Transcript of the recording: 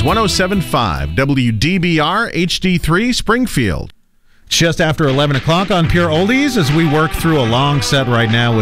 is 107.5 WDBR HD3 Springfield. Just after 11 o'clock on Pure Oldies as we work through a long set right now with